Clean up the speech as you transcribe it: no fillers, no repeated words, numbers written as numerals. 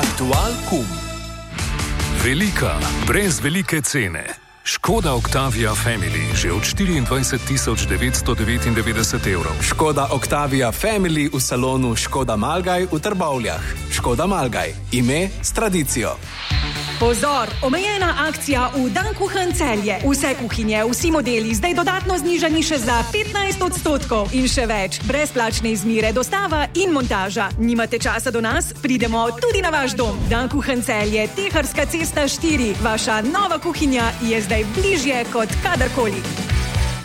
Aktual Kum. Velika, brez velike cene. Škoda Octavia Family že od 24.999 evrov. Škoda Octavia Family v salonu Škoda Malgaj v Trbovljah. Škoda Malgaj. Ime s tradicijo. Pozor! Omejena akcija v Dan Kuchen Celje. Vse kuhinje, vsi modeli zdaj dodatno znižani še za 15%. In še več. Brezplačne izmire, dostava in montaža. Nimate časa do nas? Pridemo tudi na vaš dom. Dan Kuchen Celje, Teharska cesta 4. Vaša nova kuhinja je zdaj bližje kot kadarkoli.